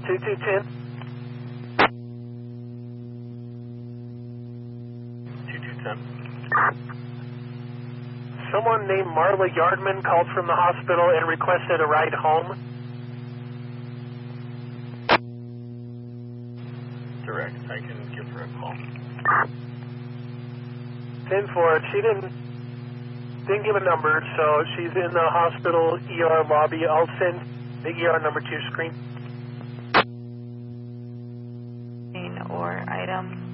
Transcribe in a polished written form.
2210. 2210. Someone named Marla Yardman called from the hospital and requested a ride home. Direct. I can give her a call. 10-4. She didn't give a number, so she's in the hospital ER lobby. I'll send the ER number to your screen. Or item.